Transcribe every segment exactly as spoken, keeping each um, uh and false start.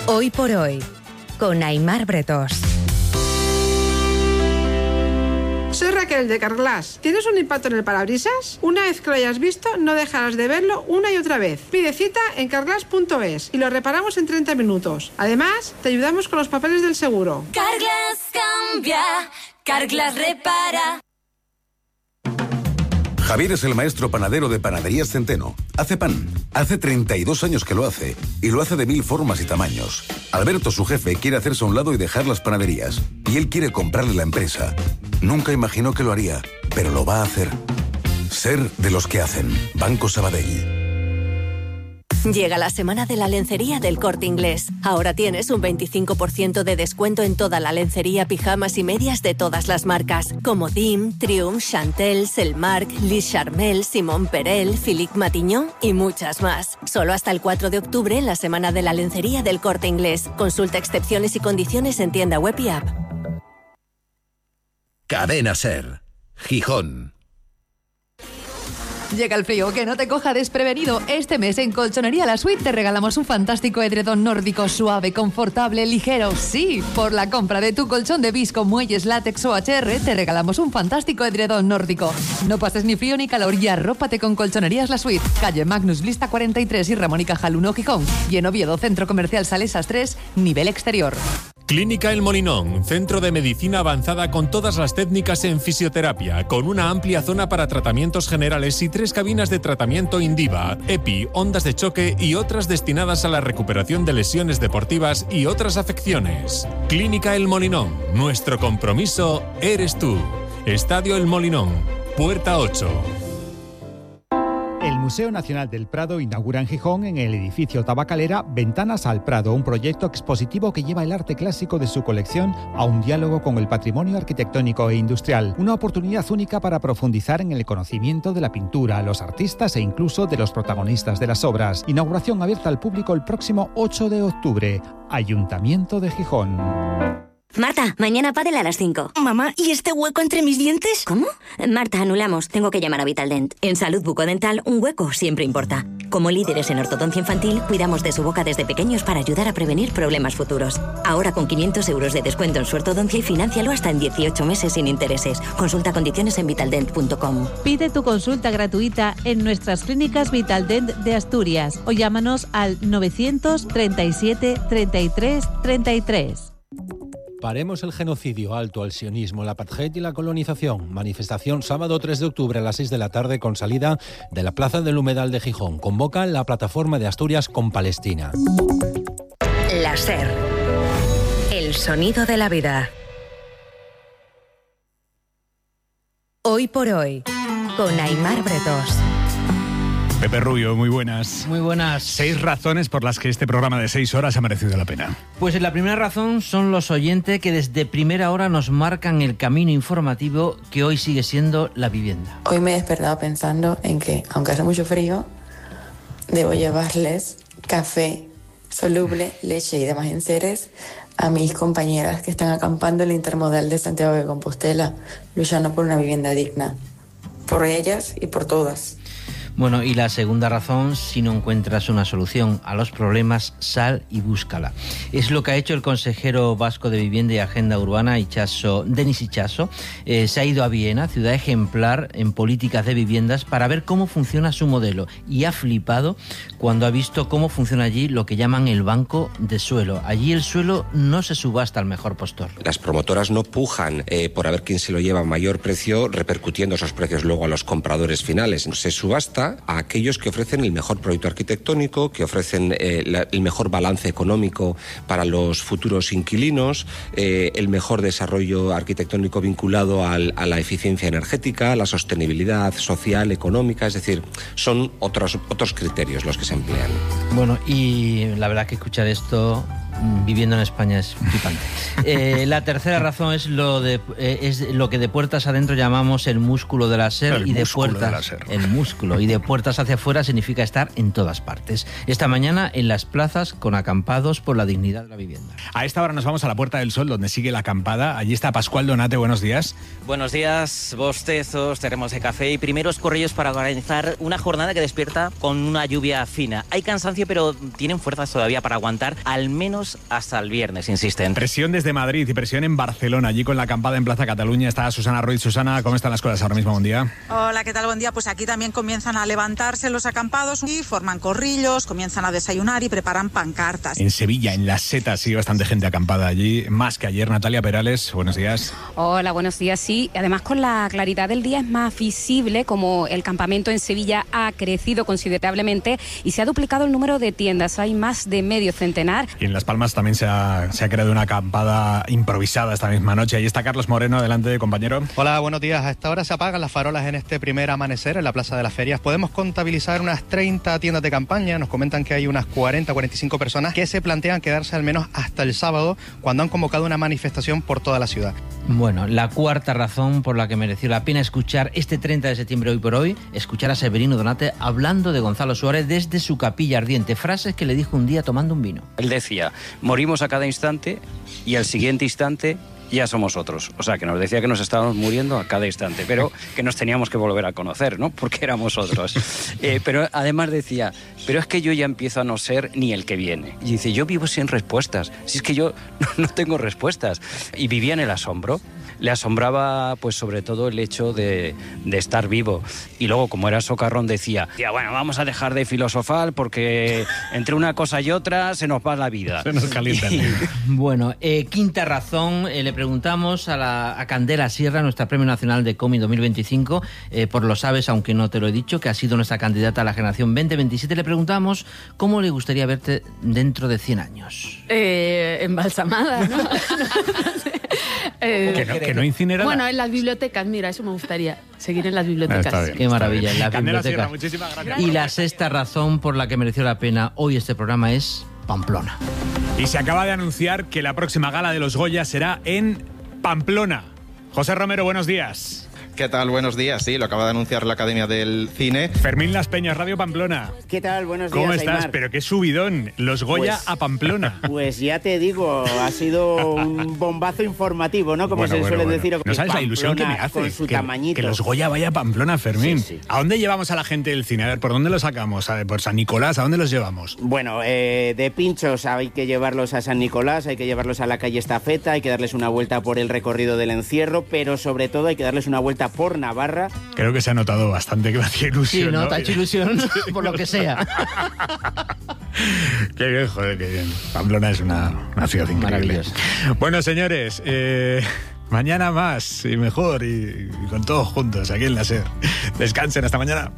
Hoy por hoy, con Aimar Bretós. Soy Raquel de Carglass. ¿Tienes un impacto en el parabrisas? Una vez que lo hayas visto, no dejarás de verlo una y otra vez. Pide cita en carglass punto es y lo reparamos en treinta minutos. Además, te ayudamos con los papeles del seguro. Carglass cambia, Carglass repara. Javier es el maestro panadero de Panaderías Centeno. Hace pan. Hace treinta y dos años que lo hace. Y lo hace de mil formas y tamaños. Alberto, su jefe, quiere hacerse a un lado y dejar las panaderías. Y él quiere comprarle la empresa. Nunca imaginó que lo haría, pero lo va a hacer. Ser de los que hacen. Banco Sabadell. Llega la semana de la lencería del Corte Inglés. Ahora tienes un veinticinco por ciento de descuento en toda la lencería, pijamas y medias de todas las marcas, como Dim, Triumph, Chantel, Selmark, Lis Charmel, Simón Perel, Philippe Matignon y muchas más. Solo hasta el cuatro de octubre en la semana de la lencería del Corte Inglés. Consulta excepciones y condiciones en tienda web y app. Cadena Ser, Gijón. Llega el frío, que no te coja desprevenido. Este mes en Colchonería La Suite te regalamos un fantástico edredón nórdico suave, confortable, ligero. Sí, por la compra de tu colchón de visco, muelles, látex o H R te regalamos un fantástico edredón nórdico. No pases ni frío ni calor y arrópate con Colchonerías La Suite. Calle Magnus Blista cuarenta y tres y Ramón y Cajal uno, Gijón. Y en Oviedo, Centro Comercial Salesas tres, nivel exterior. Clínica El Molinón, centro de medicina avanzada con todas las técnicas en fisioterapia, con una amplia zona para tratamientos generales y tres cabinas de tratamiento Indiva, EPI, ondas de choque y otras destinadas a la recuperación de lesiones deportivas y otras afecciones. Clínica El Molinón, nuestro compromiso eres tú. Estadio El Molinón, Puerta ocho. El Museo Nacional del Prado inaugura en Gijón, en el edificio Tabacalera, Ventanas al Prado, un proyecto expositivo que lleva el arte clásico de su colección a un diálogo con el patrimonio arquitectónico e industrial. Una oportunidad única para profundizar en el conocimiento de la pintura, los artistas e incluso de los protagonistas de las obras. Inauguración abierta al público el próximo ocho de octubre. Ayuntamiento de Gijón. Marta, mañana pádel a las cinco. Mamá, ¿y este hueco entre mis dientes? ¿Cómo? Marta, anulamos. Tengo que llamar a Vitaldent. En salud bucodental, un hueco siempre importa. Como líderes en ortodoncia infantil, cuidamos de su boca desde pequeños para ayudar a prevenir problemas futuros. Ahora con quinientos euros de descuento en su ortodoncia y financialo hasta en dieciocho meses sin intereses. Consulta condiciones en vitaldent punto com. Pide tu consulta gratuita en nuestras clínicas Vitaldent de Asturias o llámanos al novecientos treinta y siete treinta y tres treinta y tres. Paremos el genocidio, alto al sionismo, la apartheid y la colonización. Manifestación sábado tres de octubre a las seis de la tarde con salida de la Plaza del Humedal de Gijón. Convoca la plataforma de Asturias con Palestina. La Ser. El sonido de la vida. Hoy por hoy, con Aimar Bretós. Pepe Rubio, muy buenas. Muy buenas. Seis razones por las que este programa de seis horas ha merecido la pena. Pues la primera razón son los oyentes que desde primera hora nos marcan el camino informativo que hoy sigue siendo la vivienda. Hoy me he despertado pensando en que, aunque hace mucho frío, debo llevarles café soluble, leche y demás enseres a mis compañeras que están acampando en el Intermodal de Santiago de Compostela, luchando por una vivienda digna. Por ellas y por todas. Bueno, y la segunda razón, si no encuentras una solución a los problemas, sal y búscala. Es lo que ha hecho el consejero vasco de Vivienda y Agenda Urbana, Itxaso, Denis Itxaso. Eh, se ha ido a Viena, ciudad ejemplar en políticas de viviendas, para ver cómo funciona su modelo. Y ha flipado cuando ha visto cómo funciona allí lo que llaman el banco de suelo. Allí el suelo no se subasta al mejor postor. Las promotoras no pujan eh, por a ver quién se lo lleva a mayor precio, repercutiendo esos precios luego a los compradores finales. Se subasta a aquellos que ofrecen el mejor proyecto arquitectónico, que ofrecen eh, la, el mejor balance económico para los futuros inquilinos, eh, el mejor desarrollo arquitectónico vinculado al, a la eficiencia energética, a la sostenibilidad social, económica, es decir, son otros, otros criterios los que se emplean. Bueno, y la verdad que escuchar esto viviendo en España es flipante. Eh, la tercera razón es lo de eh, es lo que de puertas adentro llamamos el músculo de la SER, el y de músculo puertas de la SER. el músculo y de puertas hacia afuera significa estar en todas partes. Esta mañana en las plazas con acampados por la dignidad de la vivienda. A esta hora nos vamos a la Puerta del Sol, donde sigue la acampada. Allí está Pascual Donate, buenos días. Buenos días, bostezos, termos de café y primeros corrillos para organizar una jornada que despierta con una lluvia fina. Hay cansancio, pero tienen fuerzas todavía para aguantar al menos menos hasta el viernes, insisten. Presión desde Madrid y presión en Barcelona, allí con la acampada en Plaza Cataluña. Está Susana Ruiz. Susana, ¿cómo están las cosas ahora mismo? Buen día. Hola, ¿qué tal? Buen día. Pues aquí también comienzan a levantarse los acampados y forman corrillos, comienzan a desayunar y preparan pancartas. En Sevilla, en Las Setas, sigue bastante gente acampada allí, más que ayer. Natalia Perales, buenos días. Hola, buenos días. Sí, además con la claridad del día es más visible como el campamento en Sevilla ha crecido considerablemente y se ha duplicado el número de tiendas. Hay más de medio centenar. Y en Las Palmas también se ha, se ha creado una acampada improvisada esta misma noche. Ahí está Carlos Moreno, adelante, compañero. Hola, buenos días. A esta hora se apagan las farolas en este primer amanecer en la Plaza de las Ferias. Podemos contabilizar unas treinta tiendas de campaña. Nos comentan que hay unas cuarenta, cuarenta y cinco personas que se plantean quedarse al menos hasta el sábado, cuando han convocado una manifestación por toda la ciudad. Bueno, la cuarta razón por la que mereció la pena escuchar este treinta de septiembre, hoy por hoy, escuchar a Severino Donate hablando de Gonzalo Suárez desde su capilla ardiente. Frases que le dijo un día tomando un vino. Él decía, morimos a cada instante y al siguiente instante ya somos otros. O sea, que nos decía que nos estábamos muriendo a cada instante, pero que nos teníamos que volver a conocer, ¿no? Porque éramos otros. Eh, pero además decía, pero es que yo ya empiezo a no ser ni el que viene. Y dice, yo vivo sin respuestas. Si es que yo no, no tengo respuestas. Y vivía en el asombro. Le asombraba, pues, sobre todo el hecho de, de estar vivo. Y luego, como era socarrón, decía, ya, bueno, vamos a dejar de filosofar porque entre una cosa y otra se nos va la vida. Se nos calienta. Y, bueno, eh, quinta razón, eh, le preguntamos a, la, a Candela Sierra, nuestra Premio Nacional de Cómic dos mil veinticinco, eh, por lo sabes, aunque no te lo he dicho, que ha sido nuestra candidata a la generación veinte veintisiete, le preguntamos cómo le gustaría verte dentro de cien años. Eh, embalsamada, ¿no? eh, que, no, que no incinerada. Bueno, en las bibliotecas, mira, eso me gustaría, seguir en las bibliotecas. Ah, bien, Qué maravilla, en las Candela bibliotecas. Sierra, muchísimas gracias. Y la sexta razón por la que mereció la pena hoy este programa es Pamplona. Y se acaba de anunciar que la próxima gala de los Goya será en Pamplona. José Romero, buenos días. ¿Qué tal? Buenos días. Sí, lo acaba de anunciar la Academia del Cine. Fermín Las Peñas, Radio Pamplona. ¿Qué tal? Buenos días, ¿Cómo estás? Aymar. Pero qué subidón. Los Goya pues, a Pamplona. Pues ya te digo, ha sido un bombazo informativo, ¿no? Como bueno, se bueno, suele bueno. decir. No sabes la ilusión que me hace. Con su que, tamañito. que los Goya vaya a Pamplona, Fermín. Sí, sí. ¿A dónde llevamos a la gente del cine? A ver, ¿por dónde los sacamos? A ver, ¿por San Nicolás? ¿A dónde los llevamos? Bueno, eh, de pinchos hay que llevarlos a San Nicolás, hay que llevarlos a la calle Estafeta, hay que darles una vuelta por el recorrido del encierro, pero sobre todo hay que darles una vuelta por Navarra. Creo que se ha notado bastante que me hacía ilusión. Sí, ¿no? ¿no? Te ha hecho ilusión por lo que sea. Qué bien, joder, qué bien. Pamplona es una, una ciudad increíble. Bueno, señores, eh, mañana más y mejor y, y con todos juntos aquí en la SER. Descansen, hasta mañana.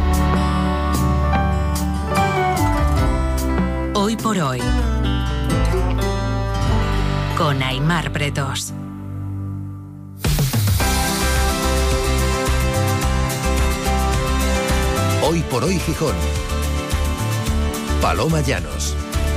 Hoy por hoy, con Aymar Pretos. Hoy por hoy Gijón. Paloma Llanos.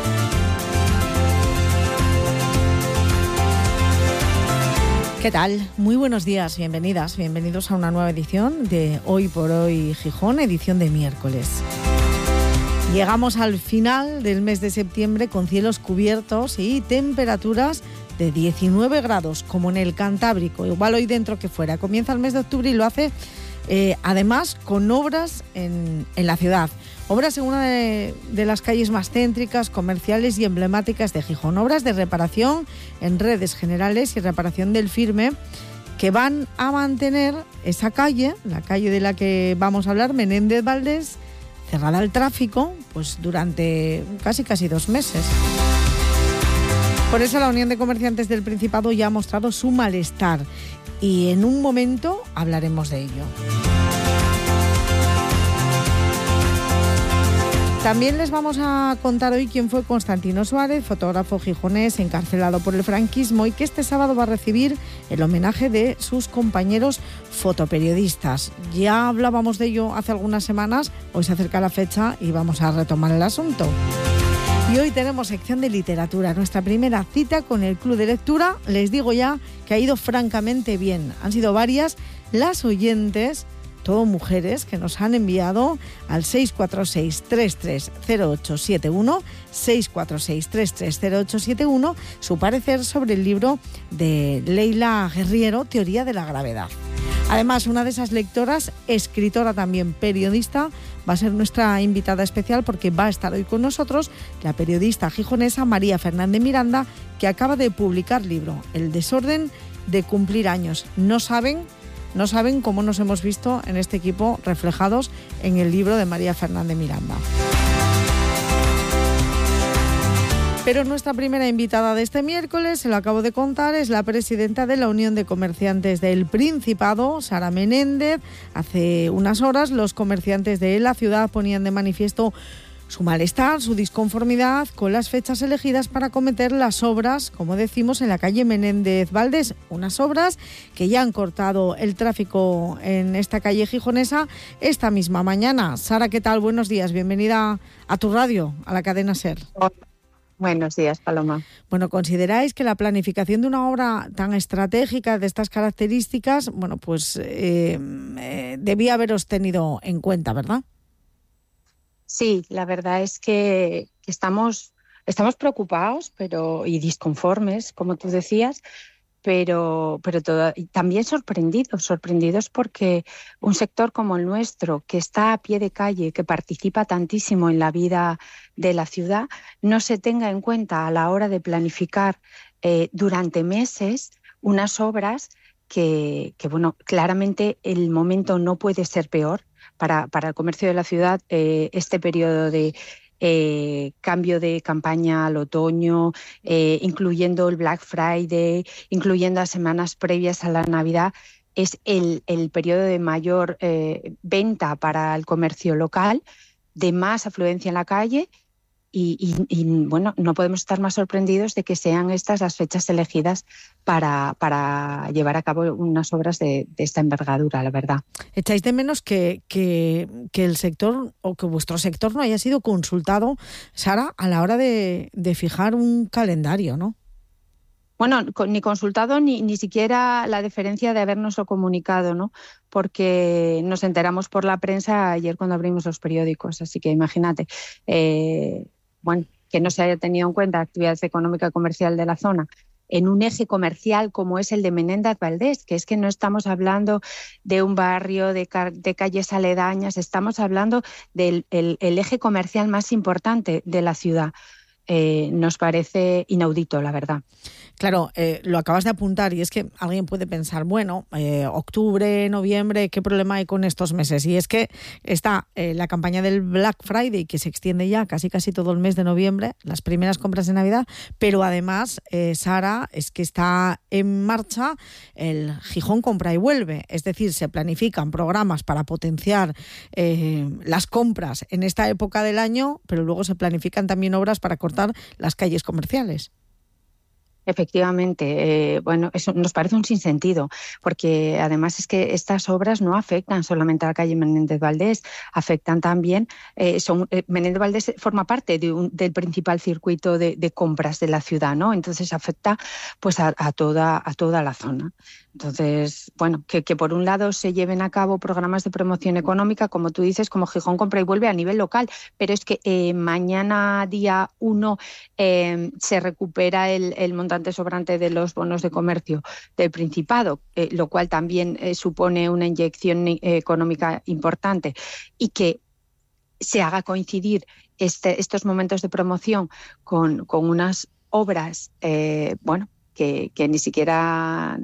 ¿Qué tal? Muy buenos días, bienvenidas, bienvenidos a una nueva edición de Hoy por Hoy Gijón, edición de miércoles. Llegamos al final del mes de septiembre con cielos cubiertos y temperaturas de diecinueve grados, como en el Cantábrico, igual hoy dentro que fuera. Comienza el mes de octubre y lo hace eh, además con obras en, en la ciudad. Obras en una de, de las calles más céntricas, comerciales y emblemáticas de Gijón. Obras de reparación en redes generales y reparación del firme que van a mantener esa calle, la calle de la que vamos a hablar, Menéndez Valdés, cerrada al tráfico pues durante casi casi dos meses. Por eso la Unión de Comerciantes del Principado ya ha mostrado su malestar y en un momento hablaremos de ello. También les vamos a contar hoy quién fue Constantino Suárez, fotógrafo gijonés encarcelado por el franquismo y que este sábado va a recibir el homenaje de sus compañeros fotoperiodistas. Ya hablábamos de ello hace algunas semanas, hoy se acerca la fecha y vamos a retomar el asunto. Y hoy tenemos sección de literatura, nuestra primera cita con el Club de Lectura. Les digo ya que ha ido francamente bien. Han sido varias las oyentes, todo mujeres, que nos han enviado al seis cuatro seis, tres tres cero ocho siete uno, seis cuatro seis, tres tres cero ocho siete uno, su parecer sobre el libro de Leila Guerriero, Teoría de la Gravedad. Además, una de esas lectoras, escritora también, periodista, va a ser nuestra invitada especial porque va a estar hoy con nosotros la periodista gijonesa María Fernández Miranda, que acaba de publicar libro, El desorden de cumplir años. No saben, no saben cómo nos hemos visto en este equipo reflejados en el libro de María Fernández Miranda. Pero nuestra primera invitada de este miércoles, se lo acabo de contar, es la presidenta de la Unión de Comerciantes del Principado, Sara Menéndez. Hace unas horas los comerciantes de la ciudad ponían de manifiesto su malestar, su disconformidad con las fechas elegidas para acometer las obras, como decimos, en la calle Menéndez Valdés. Unas obras que ya han cortado el tráfico en esta calle gijonesa esta misma mañana. Sara, ¿qué tal? Buenos días, bienvenida a tu radio, a la cadena SER. Buenos días, Paloma. Bueno, ¿consideráis que la planificación de una obra tan estratégica de estas características, bueno, pues eh, eh, debía haberos tenido en cuenta, verdad? Sí, la verdad es que estamos, estamos preocupados pero y disconformes, como tú decías, pero, pero todo, y también sorprendidos, sorprendidos porque un sector como el nuestro, que está a pie de calle, que participa tantísimo en la vida de la ciudad, no se tenga en cuenta a la hora de planificar eh, durante meses unas obras que, que, bueno, claramente el momento no puede ser peor para, para el comercio de la ciudad, eh, este periodo de Eh, cambio de campaña al otoño, eh, incluyendo el Black Friday, incluyendo las semanas previas a la Navidad, es el, el periodo de mayor eh, venta para el comercio local, de más afluencia en la calle y, y, y bueno, no podemos estar más sorprendidos de que sean estas las fechas elegidas para, para llevar a cabo unas obras de, de esta envergadura, la verdad. ¿Echáis de menos que, que, que el sector o que vuestro sector no haya sido consultado, Sara, a la hora de, de fijar un calendario, no? Bueno, ni consultado ni, ni siquiera la deferencia de habernoslo comunicado, ¿no? Porque nos enteramos por la prensa ayer cuando abrimos los periódicos, así que imagínate, eh, bueno, que no se haya tenido en cuenta la actividad económica y comercial de la zona en un eje comercial como es el de Menéndez Valdés, que es que no estamos hablando de un barrio, de, ca- de calles aledañas, estamos hablando del el, el eje comercial más importante de la ciudad. Eh, nos parece inaudito, la verdad. Claro, eh, lo acabas de apuntar y es que alguien puede pensar, bueno, eh, octubre, noviembre, ¿qué problema hay con estos meses? Y es que está eh, la campaña del Black Friday, que se extiende ya casi casi todo el mes de noviembre, las primeras compras de Navidad, pero además, eh, Sara, es que está en marcha el Gijón Compra y Vuelve, es decir, se planifican programas para potenciar eh, las compras en esta época del año, pero luego se planifican también obras para cortar las calles comerciales. Efectivamente, eh, bueno, eso nos parece un sinsentido, porque además es que estas obras no afectan solamente a la calle Menéndez Valdés, afectan también, eh, son, eh, Menéndez Valdés forma parte de un, del principal circuito de, de compras de la ciudad, ¿no? Entonces afecta pues a, a, toda, a toda la zona. Entonces, bueno, que, que por un lado se lleven a cabo programas de promoción económica, como tú dices, como Gijón Compra y Vuelve a nivel local, pero es que eh, mañana día uno eh, se recupera el, el montante sobrante de los bonos de comercio del Principado, eh, lo cual también eh, supone una inyección eh, económica importante, y que se haga coincidir este, estos momentos de promoción con, con unas obras, eh, bueno, que, que ni siquiera...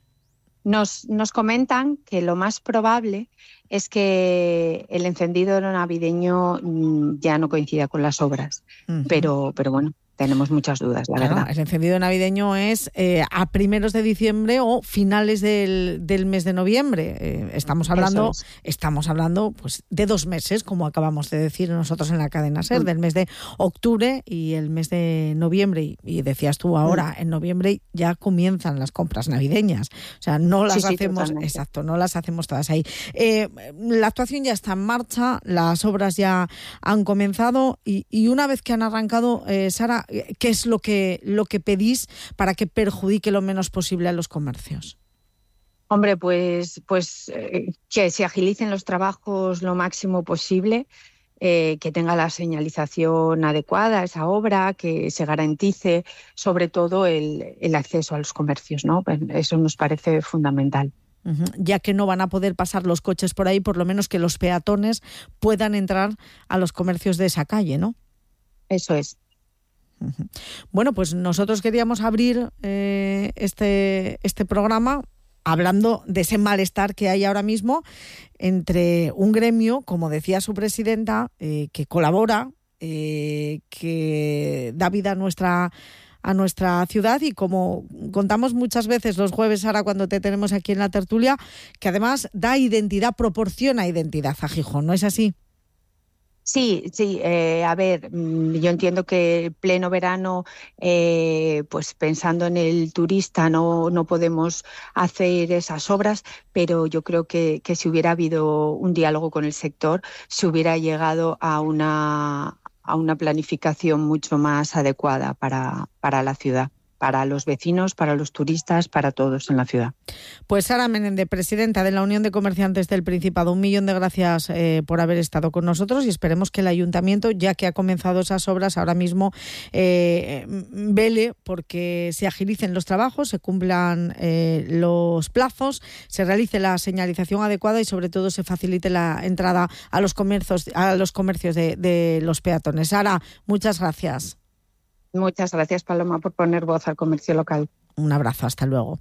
Nos, nos comentan que lo más probable es que el encendido navideño ya no coincida con las obras, uh-huh. pero, pero bueno, tenemos muchas dudas, la claro, verdad. El encendido navideño es eh, a primeros de diciembre o finales del, del mes de noviembre. Eh, estamos hablando, es. estamos hablando pues de dos meses, como acabamos de decir nosotros en la cadena SER, mm. del mes de octubre y el mes de noviembre. Y, y decías tú ahora, mm. en noviembre ya comienzan las compras navideñas. O sea, no las sí, hacemos, sí, exacto, no las hacemos todas ahí. Eh, la actuación ya está en marcha, las obras ya han comenzado y, y una vez que han arrancado, eh, Sara, ¿qué es lo que, lo que pedís para que perjudique lo menos posible a los comercios? Hombre, pues, pues eh, que se agilicen los trabajos lo máximo posible, eh, que tenga la señalización adecuada a esa obra, que se garantice sobre todo el, el acceso a los comercios, ¿no? Eso nos parece fundamental. Uh-huh. Ya que no van a poder pasar los coches por ahí, por lo menos que los peatones puedan entrar a los comercios de esa calle, ¿no? Eso es. Uh-huh. Bueno, pues nosotros queríamos abrir eh, este, este programa hablando de ese malestar que hay ahora mismo entre un gremio, como decía su presidenta, eh, que colabora, eh, que da vida a nuestra a nuestra ciudad, y como contamos muchas veces los jueves, ahora cuando te tenemos aquí en la tertulia, que además da identidad, proporciona identidad a Gijón, ¿no es así? Sí, sí, eh, a ver, yo entiendo que pleno verano, eh, pues pensando en el turista no, no podemos hacer esas obras, pero yo creo que, que si hubiera habido un diálogo con el sector, se hubiera llegado a una a una planificación mucho más adecuada para, para la ciudad, para los vecinos, para los turistas, para todos en la ciudad. Pues Sara Menéndez, presidenta de la Unión de Comerciantes del Principado, un millón de gracias eh, por haber estado con nosotros, y esperemos que el Ayuntamiento, ya que ha comenzado esas obras, ahora mismo eh, vele porque se agilicen los trabajos, se cumplan eh, los plazos, se realice la señalización adecuada y sobre todo se facilite la entrada a los comercios, a los comercios de, de los peatones. Sara, muchas gracias. Muchas gracias, Paloma, por poner voz al comercio local. Un abrazo, hasta luego.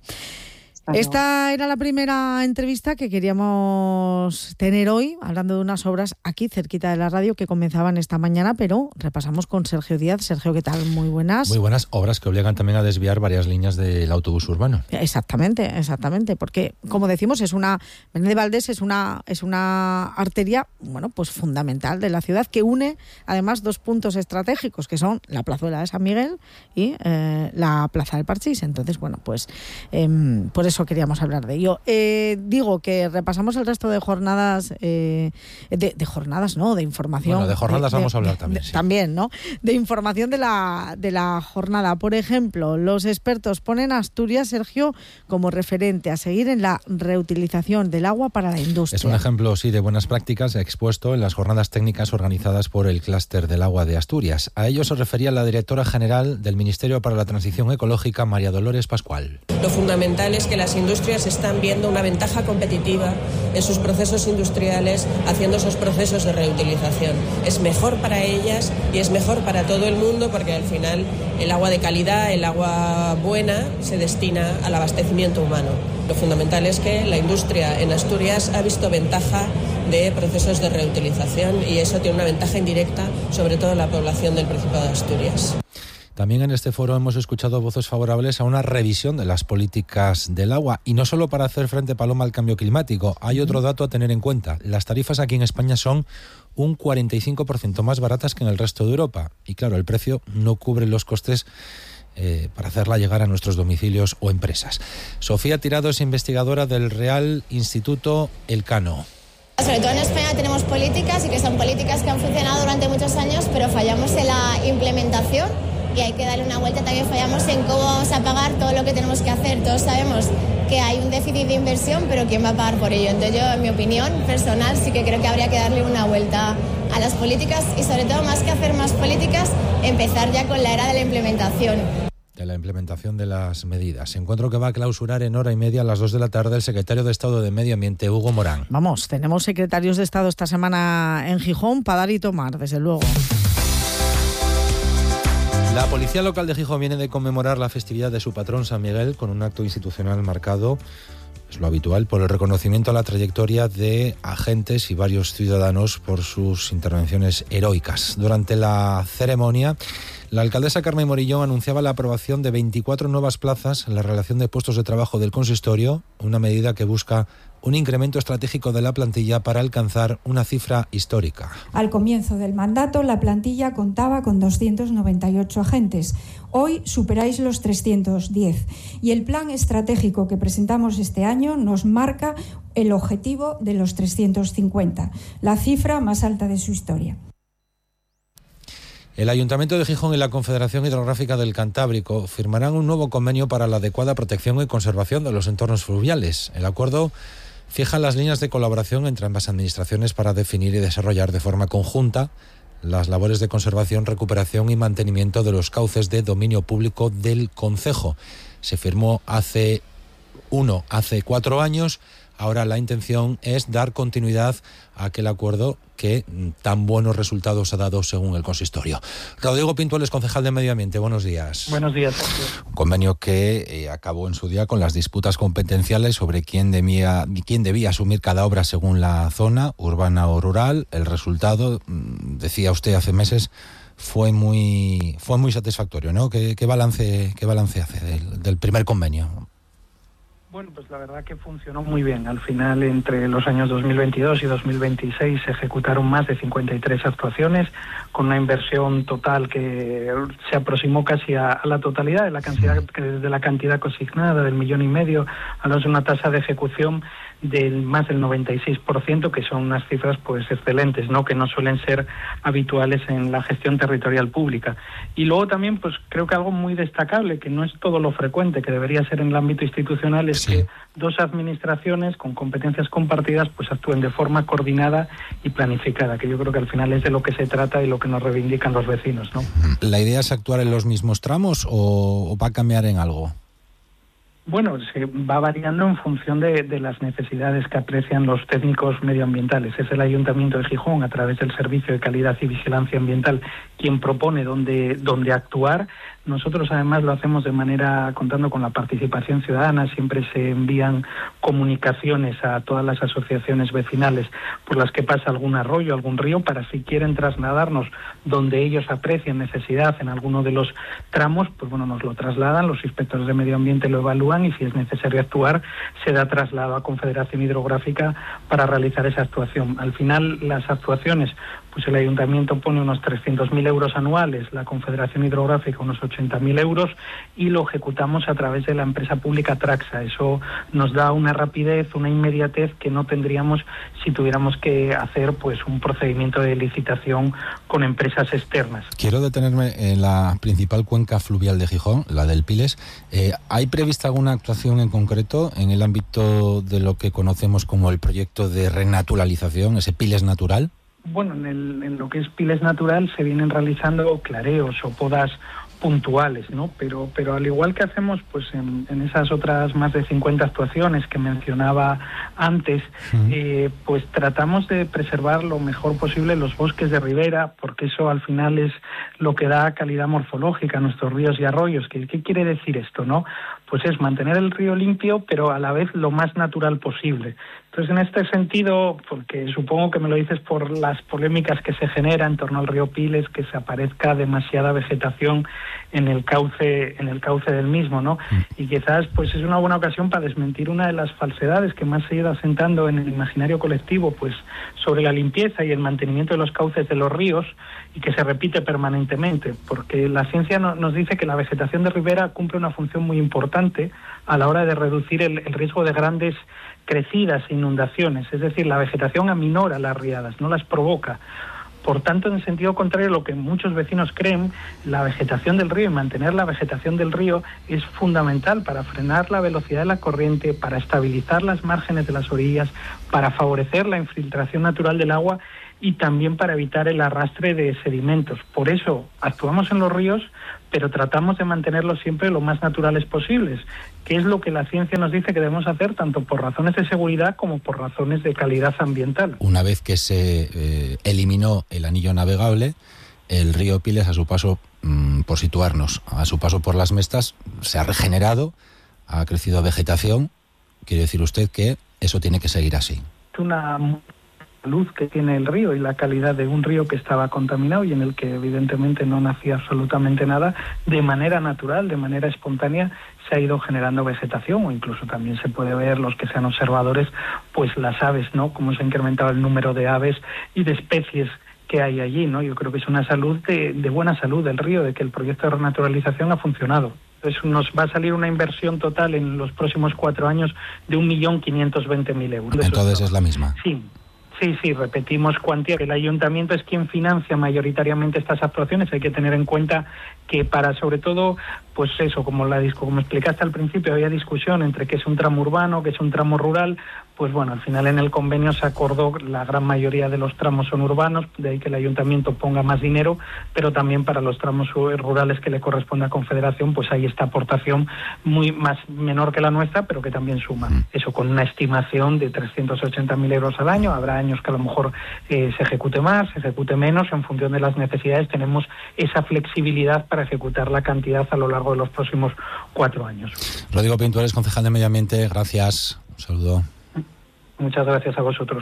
Esta era la primera entrevista que queríamos tener hoy, hablando de unas obras aquí cerquita de la radio que comenzaban esta mañana, pero repasamos con Sergio Díaz. Sergio, ¿qué tal? Muy buenas. Muy buenas, obras que obligan también a desviar varias líneas del autobús urbano. Exactamente, exactamente, porque como decimos, es una Menéndez Valdés es una es una arteria, bueno, pues fundamental de la ciudad, que une además dos puntos estratégicos, que son la plazuela de San Miguel y eh, la plaza del Parchís. Entonces, bueno, pues eh, por eso queríamos hablar de ello. Eh, digo que repasamos el resto de jornadas, eh, de, de jornadas, ¿no? De información. Bueno, de jornadas de, vamos de, a hablar también. De, sí. También, ¿no? De información de la, de la jornada. Por ejemplo, los expertos ponen a Asturias, Sergio, como referente a seguir en la reutilización del agua para la industria. Es un ejemplo, sí, de buenas prácticas expuesto en las jornadas técnicas organizadas por el Clúster del Agua de Asturias. A ello se refería la directora general del Ministerio para la Transición Ecológica, María Dolores Pascual. Lo fundamental es que las industrias están viendo una ventaja competitiva en sus procesos industriales haciendo esos procesos de reutilización. Es mejor para ellas y es mejor para todo el mundo, porque al final el agua de calidad, el agua buena, se destina al abastecimiento humano. Lo fundamental es que la industria en Asturias ha visto ventaja de procesos de reutilización, y eso tiene una ventaja indirecta sobre todo en la población del Principado de Asturias. También en este foro hemos escuchado voces favorables a una revisión de las políticas del agua, y no solo para hacer frente, Paloma, al cambio climático. Hay otro dato a tener en cuenta. Las tarifas aquí en España son un cuarenta y cinco por ciento más baratas que en el resto de Europa. Y claro, el precio no cubre los costes eh, para hacerla llegar a nuestros domicilios o empresas. Sofía Tirado es investigadora del Real Instituto Elcano. Sobre todo en España tenemos políticas, y que son políticas que han funcionado durante muchos años, pero fallamos en la implementación. Y hay que darle una vuelta. También fallamos en cómo vamos a pagar todo lo que tenemos que hacer. Todos sabemos que hay un déficit de inversión, pero ¿quién va a pagar por ello? Entonces yo, en mi opinión personal, sí que creo que habría que darle una vuelta a las políticas, y sobre todo, más que hacer más políticas, empezar ya con la era de la implementación. De la implementación de las medidas. Encuentro que va a clausurar en hora y media a las dos de la tarde el secretario de Estado de Medio Ambiente, Hugo Morán. Vamos, tenemos secretarios de Estado esta semana en Gijón para dar y tomar, desde luego. La Policía Local de Gijón viene de conmemorar la festividad de su patrón San Miguel con un acto institucional marcado, es lo habitual, por el reconocimiento a la trayectoria de agentes y varios ciudadanos por sus intervenciones heroicas. Durante la ceremonia, la alcaldesa Carmen Morillón anunciaba la aprobación de veinticuatro nuevas plazas en la relación de puestos de trabajo del consistorio, una medida que busca un incremento estratégico de la plantilla para alcanzar una cifra histórica. Al comienzo del mandato, la plantilla contaba con doscientos noventa y ocho agentes. Hoy superáis los trescientos diez, y el plan estratégico que presentamos este año nos marca el objetivo de los trescientos cincuenta, la cifra más alta de su historia. El Ayuntamiento de Gijón y la Confederación Hidrográfica del Cantábrico firmarán un nuevo convenio para la adecuada protección y conservación de los entornos fluviales. El acuerdo fija las líneas de colaboración entre ambas administraciones para definir y desarrollar de forma conjunta las labores de conservación, recuperación y mantenimiento de los cauces de dominio público del concejo. Se firmó hace Uno hace cuatro años. Ahora la intención es dar continuidad a aquel acuerdo que tan buenos resultados ha dado según el consistorio. Rodrigo Pintuales, concejal de Medio Ambiente, buenos días. Buenos días. Un convenio que eh, acabó en su día con las disputas competenciales sobre quién debía, quién debía asumir cada obra según la zona, urbana o rural. El resultado, decía usted hace meses, fue muy fue muy satisfactorio, ¿no? ¿Qué, qué balance qué balance hace del, del primer convenio? Bueno, pues la verdad que funcionó muy bien. Al final, entre los años dos mil veintidós y dos mil veintiséis se ejecutaron más de cincuenta y tres actuaciones con una inversión total que se aproximó casi a, a la totalidad de la cantidad de la cantidad consignada, del millón y medio. Hablamos de una tasa de ejecución del más del noventa y seis por ciento, que son unas cifras pues excelentes, ¿no? Que no suelen ser habituales en la gestión territorial pública. Y luego también pues creo que algo muy destacable, que no es todo lo frecuente, que debería ser en el ámbito institucional, es sí. que dos administraciones con competencias compartidas pues actúen de forma coordinada y planificada, que yo creo que al final es de lo que se trata y lo que nos reivindican los vecinos, ¿no? ¿La idea es actuar en los mismos tramos o, o va a cambiar en algo? Bueno, se va variando en función de, de las necesidades que aprecian los técnicos medioambientales. Es el Ayuntamiento de Gijón, a través del Servicio de Calidad y Vigilancia Ambiental, quien propone dónde, dónde actuar. Nosotros además lo hacemos de manera, contando con la participación ciudadana, siempre se envían comunicaciones a todas las asociaciones vecinales por las que pasa algún arroyo, algún río, para si quieren trasladarnos donde ellos aprecien necesidad en alguno de los tramos, pues bueno, nos lo trasladan, los inspectores de medio ambiente lo evalúan y si es necesario actuar, se da traslado a Confederación Hidrográfica para realizar esa actuación. Al final, las actuaciones, pues el Ayuntamiento pone unos trescientos mil euros anuales, la Confederación Hidrográfica unos ochenta mil euros y lo ejecutamos a través de la empresa pública Traxa. Eso nos da una rapidez, una inmediatez que no tendríamos si tuviéramos que hacer pues un procedimiento de licitación con empresas externas. Quiero detenerme en la principal cuenca fluvial de Gijón, la del Piles. Eh, ¿Hay prevista alguna actuación en concreto en el ámbito de lo que conocemos como el proyecto de renaturalización, ese Piles natural? Bueno, en, el, en lo que es Piles natural se vienen realizando clareos o podas puntuales, ¿no? Pero pero al igual que hacemos pues en, en esas otras más de cincuenta actuaciones que mencionaba antes, sí. eh, pues tratamos de preservar lo mejor posible los bosques de ribera, porque eso al final es lo que da calidad morfológica a nuestros ríos y arroyos. ¿Qué, qué quiere decir esto, no? Pues es mantener el río limpio, pero a la vez lo más natural posible. Entonces, en este sentido, porque supongo que me lo dices por las polémicas que se generan en torno al río Piles, que se aparezca demasiada vegetación en el cauce en el cauce del mismo, ¿no? Y quizás pues es una buena ocasión para desmentir una de las falsedades que más se ha ido asentando en el imaginario colectivo, pues sobre la limpieza y el mantenimiento de los cauces de los ríos, y que se repite permanentemente, porque la ciencia no, nos dice que la vegetación de ribera cumple una función muy importante a la hora de reducir el, el riesgo de grandes crecidas e inundaciones, es decir, la vegetación aminora las riadas, no las provoca. Por tanto, en sentido contrario a lo que muchos vecinos creen, la vegetación del río y mantener la vegetación del río es fundamental para frenar la velocidad de la corriente, para estabilizar las márgenes de las orillas, para favorecer la infiltración natural del agua y también para evitar el arrastre de sedimentos. Por eso actuamos en los ríos, pero tratamos de mantenerlos siempre lo más naturales posibles, que es lo que la ciencia nos dice que debemos hacer tanto por razones de seguridad como por razones de calidad ambiental. Una vez que se eh, eliminó el anillo navegable, el río Piles, a su paso, mmm, por situarnos, a su paso por las Mestas, se ha regenerado, ha crecido vegetación. Quiere decir usted que eso tiene que seguir así. Una luz que tiene el río y la calidad de un río que estaba contaminado y en el que evidentemente no nacía absolutamente nada, de manera natural, de manera espontánea, se ha ido generando vegetación, o incluso también se puede ver, los que sean observadores, pues las aves, ¿no? Cómo se ha incrementado el número de aves y de especies que hay allí, ¿no? Yo creo que es una salud de, de buena salud del río, de que el proyecto de renaturalización ha funcionado. Entonces nos va a salir una inversión total en los próximos cuatro años de un millón quinientos veinte mil euros. Entonces es la misma. Sí. Sí, sí, repetimos cuantía. El ayuntamiento es quien financia mayoritariamente estas actuaciones. Hay que tener en cuenta que para, sobre todo, pues eso, como la disco, como explicaste al principio, había discusión entre qué es un tramo urbano, qué es un tramo rural. Pues bueno, al final en el convenio se acordó, la gran mayoría de los tramos son urbanos, de ahí que el ayuntamiento ponga más dinero, pero también para los tramos rurales que le corresponde a Confederación, pues hay esta aportación muy más menor que la nuestra, pero que también suma. Eso, con una estimación de trescientos ochenta mil euros al año. Habrá años que a lo mejor eh, se ejecute más, se ejecute menos, en función de las necesidades. Tenemos esa flexibilidad para ejecutar la cantidad a lo largo de los próximos cuatro años. Rodrigo Pintuales, concejal de Medio Ambiente, gracias. Un saludo. Muchas gracias a vosotros.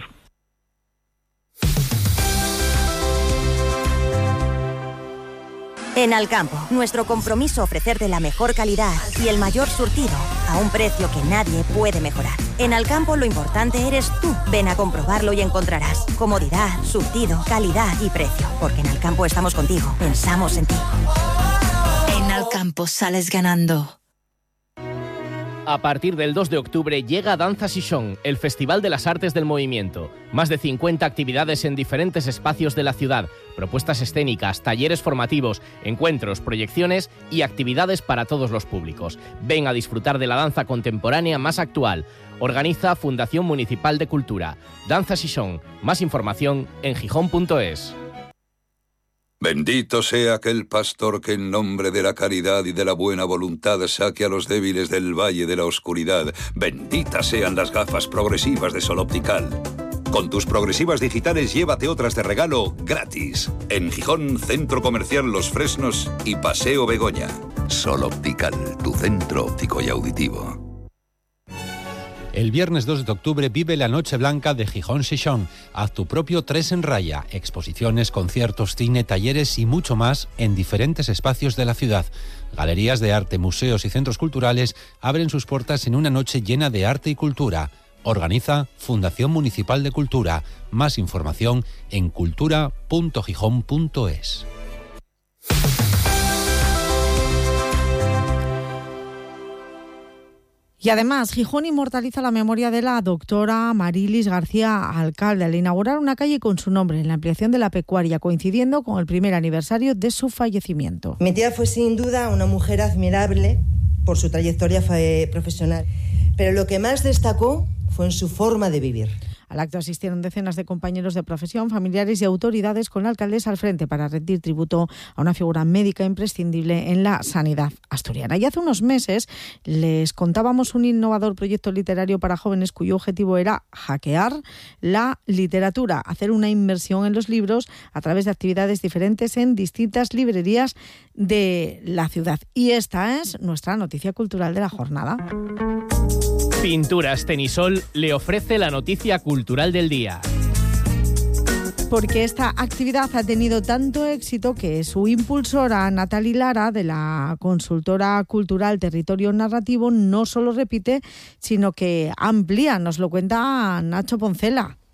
En Alcampo, nuestro compromiso ofrecerte la mejor calidad y el mayor surtido a un precio que nadie puede mejorar. En Alcampo lo importante eres tú. Ven a comprobarlo y encontrarás comodidad, surtido, calidad y precio. Porque en Alcampo estamos contigo, pensamos en ti. En Alcampo sales ganando. A partir del dos de octubre llega Danza Xixón, el Festival de las Artes del Movimiento. Más de cincuenta actividades en diferentes espacios de la ciudad, propuestas escénicas, talleres formativos, encuentros, proyecciones y actividades para todos los públicos. Ven a disfrutar de la danza contemporánea más actual. Organiza Fundación Municipal de Cultura. Danza Xixón. Más información en gijón punto es. Bendito sea aquel pastor que en nombre de la caridad y de la buena voluntad saque a los débiles del valle de la oscuridad. Benditas sean las gafas progresivas de Sol Optical. Con tus progresivas digitales llévate otras de regalo gratis. En Gijón, Centro Comercial Los Fresnos y Paseo Begoña. Sol Optical, tu centro óptico y auditivo. El viernes dos de octubre vive la Noche Blanca de Gijón Xixón. Haz tu propio Tres en Raya. Exposiciones, conciertos, cine, talleres y mucho más en diferentes espacios de la ciudad. Galerías de arte, museos y centros culturales abren sus puertas en una noche llena de arte y cultura. Organiza Fundación Municipal de Cultura. Más información en cultura punto gijón punto es. Y además, Gijón inmortaliza la memoria de la doctora Marilis García Alcalde al inaugurar una calle con su nombre en la ampliación de la pecuaria, coincidiendo con el primer aniversario de su fallecimiento. Mi tía fue sin duda una mujer admirable por su trayectoria profesional, pero lo que más destacó fue en su forma de vivir. Al acto asistieron decenas de compañeros de profesión, familiares y autoridades, con la alcaldesa al frente para rendir tributo a una figura médica imprescindible en la sanidad asturiana. Y hace unos meses les contábamos un innovador proyecto literario para jóvenes cuyo objetivo era hackear la literatura, hacer una inmersión en los libros a través de actividades diferentes en distintas librerías de la ciudad. Y esta es nuestra noticia cultural de la jornada. Pinturas Tenisol le ofrece la noticia cultural del día. Porque esta actividad ha tenido tanto éxito que su impulsora, Natali Lara, de la consultora cultural Territorio Narrativo, no solo repite, sino que amplía. Nos lo cuenta Nacho Poncela.